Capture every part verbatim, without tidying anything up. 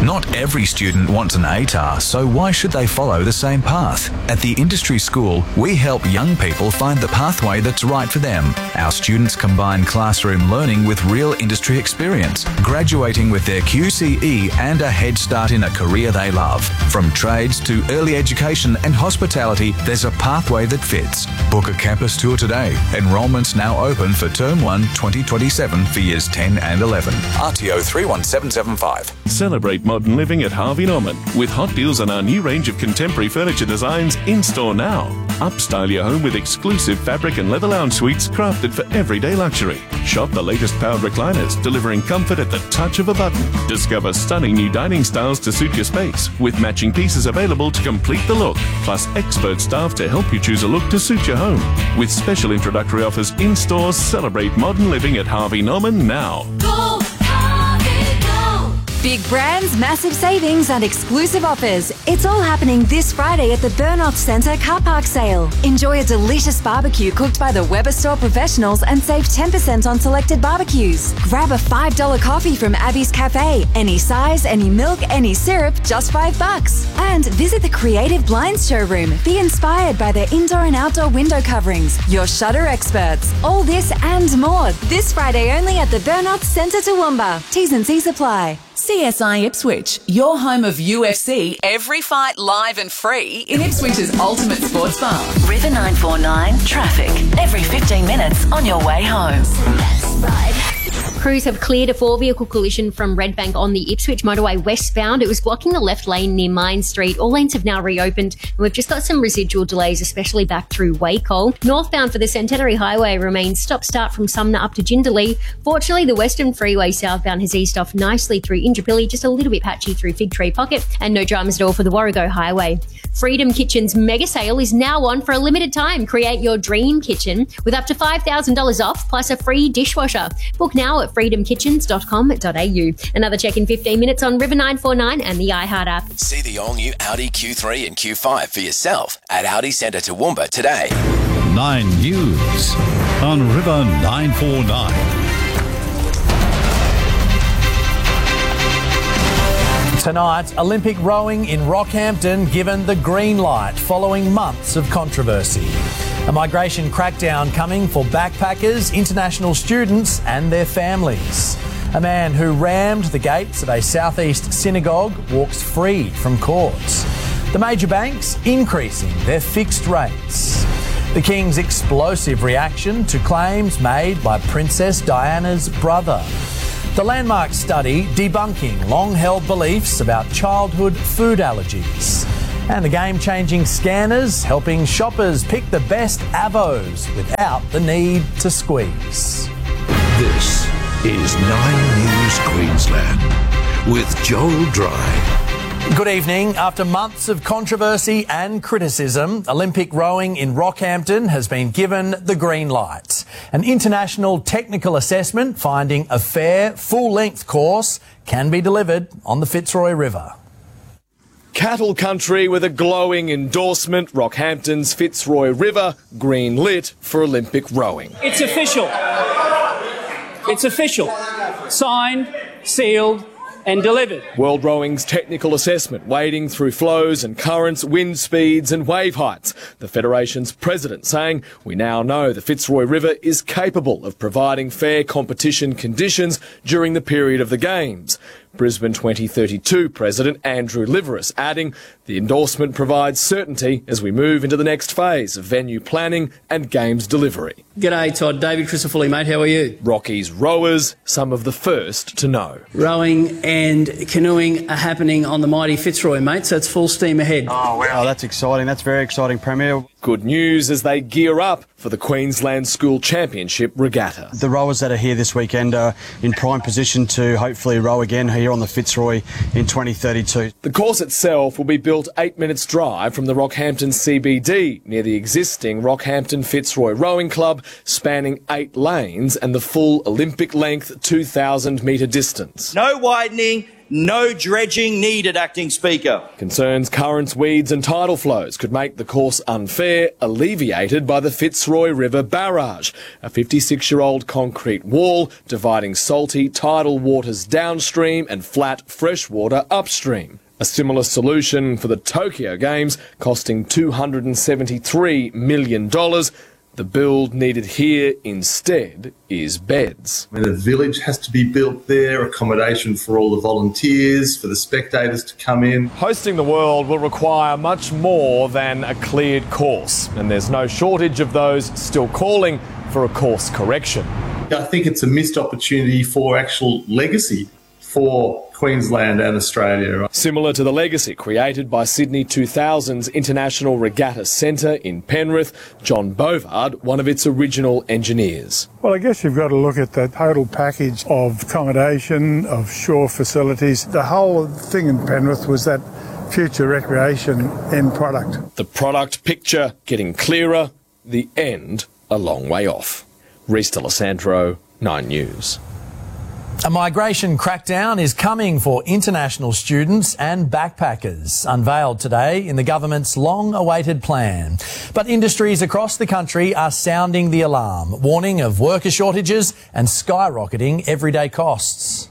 Not every student wants an A T A R, so why should they follow the same path? At the Industry School, we help young people find the pathway that's right for them. Our students combine classroom learning with real industry experience, graduating with their Q C E and a head start in a career they love. From trades to early education and hospitality, there's a pathway that fits. Book a campus tour today. Enrolment's now open for Term one twenty twenty-seven for Years ten and eleven. R T O three one seven seven five. Celebrate modern living at Harvey Norman with hot deals on our new range of contemporary furniture designs in store now. Upstyle your home with exclusive fabric and leather lounge suites crafted for everyday luxury. Shop the latest powered recliners, delivering comfort at the touch of a button. Discover stunning new dining styles to suit your space, with matching pieces available to complete the look, plus expert staff to help you choose a look to suit your home. With special introductory offers in stores, celebrate modern living at Harvey Norman now. Go, Harvey, go! Big brands, massive savings and exclusive offers. It's all happening this Friday at the Burnoth Centre car park sale. Enjoy a delicious barbecue cooked by the Weber Store professionals and save ten percent on selected barbecues. Grab a five dollar coffee from Abby's Cafe. Any size, any milk, any syrup, just five bucks. And visit the Creative Blinds showroom. Be inspired by their indoor and outdoor window coverings. Your shutter experts. All this and more this Friday only at the Burnoth Centre Toowoomba. T's and C's apply. C S I Ipswich, your home of U F C, every fight live and free in Ipswich's ultimate sports bar. River nine four nine, traffic, every fifteen minutes on your way home. Crews have cleared a four-vehicle collision from Redbank on the Ipswich motorway westbound. It was blocking the left lane near Mine Street. All lanes have now reopened, and we've just got some residual delays, especially back through Wacol. Northbound for the Centenary Highway remains stop-start from Sumner up to Jindalee. Fortunately, the Western Freeway southbound has eased off nicely through Indooroopilly, just a little bit patchy through Fig Tree Pocket, and no dramas at all for the Warrego Highway. Freedom Kitchen's mega sale is now on for a limited time. Create your dream kitchen with up to five thousand dollars off plus a free dishwasher. Book now at freedom kitchens dot com dot a u. Another check in fifteen minutes on River nine four nine and the iHeart app. See the all-new Audi Q three and Q five for yourself at Audi Centre Toowoomba today. Nine News on River nine four nine. Tonight, Olympic rowing in Rockhampton given the green light following months of controversy. A migration crackdown coming for backpackers, international students and their families. A man who rammed the gates of a southeast synagogue walks free from court. The major banks increasing their fixed rates. The King's explosive reaction to claims made by Princess Diana's brother. The landmark study debunking long-held beliefs about childhood food allergies. And the game-changing scanners helping shoppers pick the best avos without the need to squeeze. This is Nine News Queensland with Joel Dry. Good evening. After months of controversy and criticism, Olympic rowing in Rockhampton has been given the green light. An international technical assessment finding a fair, full-length course can be delivered on the Fitzroy River. Cattle country with a glowing endorsement, Rockhampton's Fitzroy River, green lit for Olympic rowing. It's official. It's official. Signed, sealed, and delivered. World Rowing's technical assessment, wading through flows and currents, wind speeds and wave heights. The Federation's president saying, we now know the Fitzroy River is capable of providing fair competition conditions during the period of the Games. Brisbane twenty thirty-two President Andrew Liveris adding, the endorsement provides certainty as we move into the next phase of venue planning and Games delivery. G'day Todd, David Crisafulli mate, how are you? Rocky's rowers, some of the first to know. Rowing and canoeing are happening on the mighty Fitzroy mate, so it's full steam ahead. Oh wow, that's exciting, that's very exciting, Premier. Good news as they gear up for the Queensland School Championship Regatta. The rowers that are here this weekend are in prime position to hopefully row again here on the Fitzroy in twenty thirty-two. The course itself will be built eight minutes drive from the Rockhampton C B D near the existing Rockhampton Fitzroy Rowing Club, spanning eight lanes and the full Olympic length two thousand metre distance. No widening, No dredging needed, Acting Speaker. Concerns currents, weeds and tidal flows could make the course unfair, alleviated by the Fitzroy River Barrage, a fifty-six-year-old concrete wall dividing salty tidal waters downstream and flat freshwater upstream. A similar solution for the Tokyo Games, costing two hundred seventy-three million dollars. The build needed here instead is beds. I mean, a village has to be built there, accommodation for all the volunteers, for the spectators to come in. Hosting the World will require much more than a cleared course, and there's no shortage of those still calling for a course correction. I think it's a missed opportunity for actual legacy for Queensland and Australia. Similar to the legacy created by Sydney two thousand's International Regatta Centre in Penrith, John Bovard, one of its original engineers. Well, I guess you've got to look at the total package of accommodation, of shore facilities. The whole thing in Penrith was that future recreation end product. The product picture getting clearer, the end a long way off. Reece D'Alessandro, Nine News. A migration crackdown is coming for international students and backpackers, unveiled today in the government's long-awaited plan. But industries across the country are sounding the alarm, warning of worker shortages and skyrocketing everyday costs.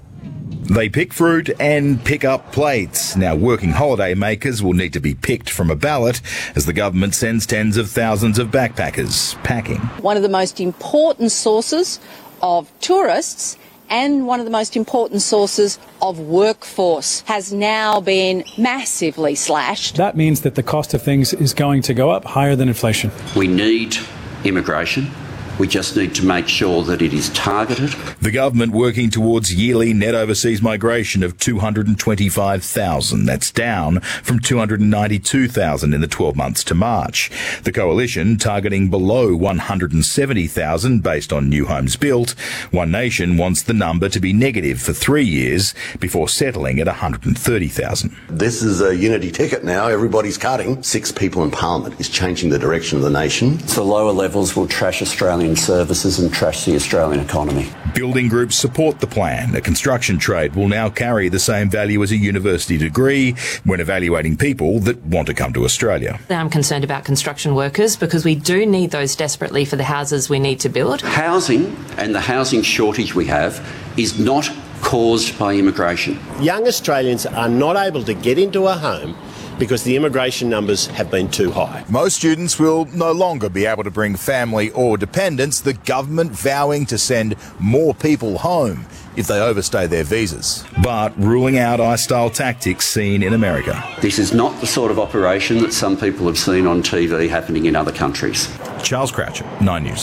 They pick fruit and pick up plates. Now, working holiday makers will need to be picked from a ballot as the government sends tens of thousands of backpackers packing. One of the most important sources of tourists and one of the most important sources of workforce has now been massively slashed. That means that the cost of things is going to go up higher than inflation. We need immigration. We just need to make sure that it is targeted. The government working towards yearly net overseas migration of two hundred twenty-five thousand. That's down from two hundred ninety-two thousand in the twelve months to March. The coalition targeting below one hundred seventy thousand based on new homes built. One Nation wants the number to be negative for three years before settling at one hundred thirty thousand. This is a unity ticket now. Everybody's cutting. Six people in Parliament is changing the direction of the nation. The lower levels will trash Australian services and trash the Australian economy. Building groups support the plan. A construction trade will now carry the same value as a university degree when evaluating people that want to come to Australia. I'm concerned about construction workers because we do need those desperately for the houses we need to build. Housing and the housing shortage we have is not caused by immigration. Young Australians are not able to get into a home because the immigration numbers have been too high. Most students will no longer be able to bring family or dependents, the government vowing to send more people home if they overstay their visas, but ruling out ICE-style tactics seen in America. This is not the sort of operation that some people have seen on T V happening in other countries. Charles Croucher, Nine News.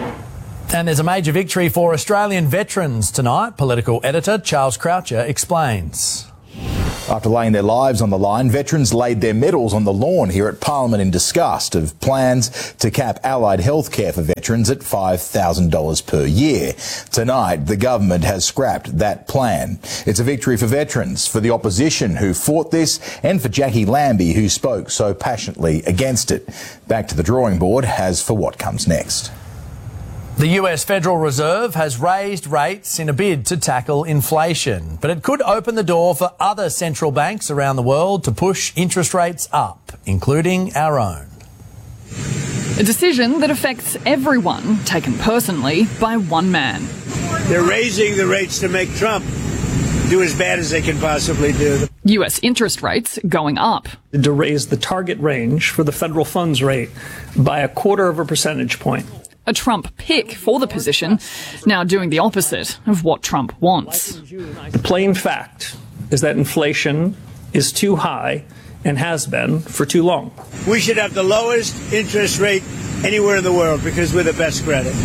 And there's a major victory for Australian veterans tonight. Political editor Charles Croucher explains. After laying their lives on the line, veterans laid their medals on the lawn here at Parliament in disgust of plans to cap allied health care for veterans at five thousand dollars per year. Tonight, the government has scrapped that plan. It's a victory for veterans, for the opposition who fought this, and for Jackie Lambie, who spoke so passionately against it. Back to the drawing board as for what comes next. The U S Federal Reserve has raised rates in a bid to tackle inflation, but it could open the door for other central banks around the world to push interest rates up, including our own. A decision that affects everyone, taken personally by one man. They're raising the rates to make Trump do as bad as they can possibly do. U S interest rates going up. To raise the target range for the federal funds rate by a quarter of a percentage point. A Trump pick for the position, now doing the opposite of what Trump wants. The plain fact is that inflation is too high and has been for too long. We should have the lowest interest rate anywhere in the world because we're the best credit.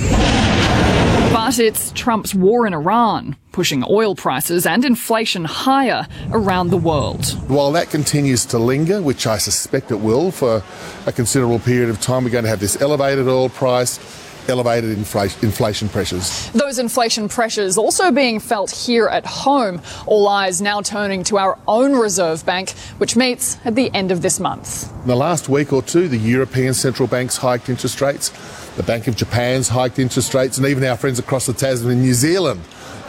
But it's Trump's war in Iran, pushing oil prices and inflation higher around the world. While that continues to linger, which I suspect it will for a considerable period of time, we're going to have this elevated oil price, elevated inflation, inflation pressures. Those inflation pressures also being felt here at home. All eyes now turning to our own Reserve Bank, which meets at the end of this month. In the last week or two, the European central banks hiked interest rates. The Bank of Japan's hiked interest rates, and even our friends across the Tasman in New Zealand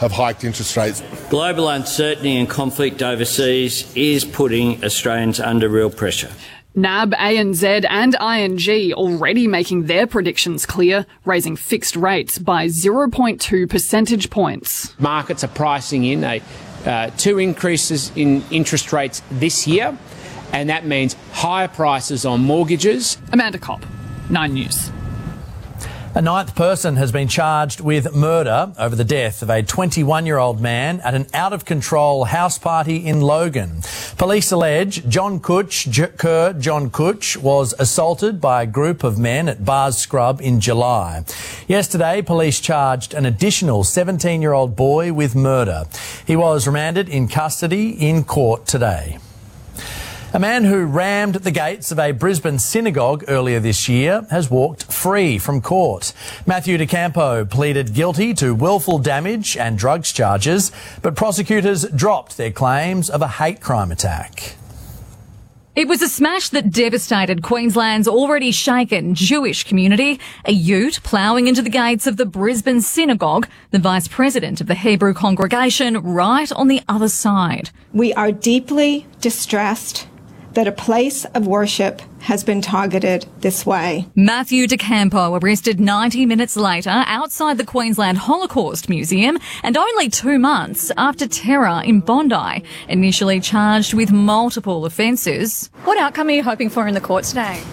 of hiked interest rates. Global uncertainty and conflict overseas is putting Australians under real pressure. N A B, A N Z and I N G already making their predictions clear, raising fixed rates by zero point two percentage points. Markets are pricing in a, uh, two increases in interest rates this year, and that means higher prices on mortgages. Amanda Kopp, Nine News. A ninth person has been charged with murder over the death of a twenty-one-year-old man at an out-of-control house party in Logan. Police allege John Kutch, J- Kerr John Kutch was assaulted by a group of men at Bars Scrub in July. Yesterday, police charged an additional seventeen-year-old boy with murder. He was remanded in custody in court today. A man who rammed the gates of a Brisbane synagogue earlier this year has walked free from court. Matthew DeCampo pleaded guilty to willful damage and drugs charges, but prosecutors dropped their claims of a hate crime attack. It was a smash that devastated Queensland's already shaken Jewish community. A ute ploughing into the gates of the Brisbane synagogue, the vice president of the Hebrew congregation right on the other side. We are deeply distressed that a place of worship has been targeted this way. Matthew DeCampo arrested ninety minutes later outside the Queensland Holocaust Museum, and only two months after terror in Bondi, initially charged with multiple offences. What outcome are you hoping for in the court today?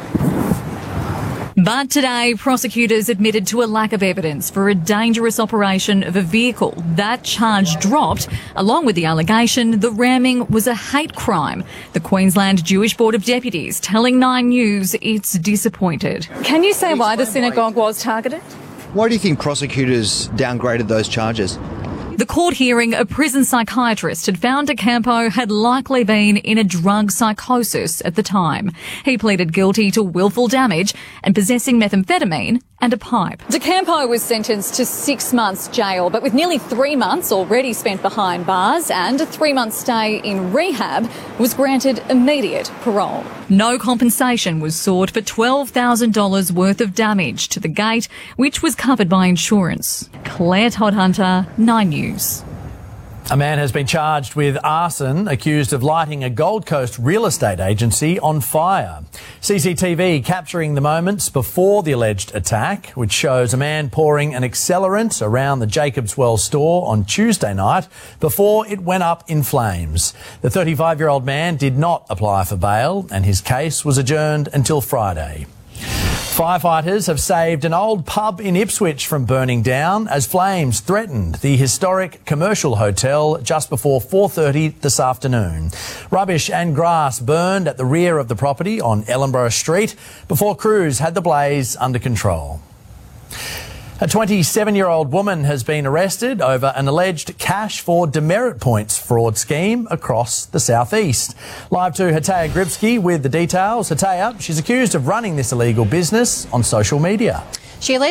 But today, prosecutors admitted to a lack of evidence for a dangerous operation of a vehicle. That charge dropped, along with the allegation the ramming was a hate crime. The Queensland Jewish Board of Deputies telling Nine News it's disappointed. Can you say why the synagogue was targeted? Why do you think prosecutors downgraded those charges? The court hearing, a prison psychiatrist had found DeCampo had likely been in a drug psychosis at the time. He pleaded guilty to willful damage and possessing methamphetamine and a pipe. DeCampo was sentenced to six months jail, but with nearly three months already spent behind bars and a three-month stay in rehab, was granted immediate parole. No compensation was sought for twelve thousand dollars worth of damage to the gate, which was covered by insurance. Claire Todd-Hunter, Nine News. A man has been charged with arson, accused of lighting a Gold Coast real estate agency on fire. C C T V capturing the moments before the alleged attack, which shows a man pouring an accelerant around the Jacobs Well store on Tuesday night before it went up in flames. The thirty-five-year-old man did not apply for bail, and his case was adjourned until Friday. Firefighters have saved an old pub in Ipswich from burning down as flames threatened the historic commercial hotel just before four thirty this afternoon. Rubbish and grass burned at the rear of the property on Ellenborough Street before crews had the blaze under control. A twenty-seven-year-old woman has been arrested over an alleged cash for demerit points fraud scheme across the southeast. Live to Hataya Gripsky with the details. Hataya, she's accused of running this illegal business on social media. She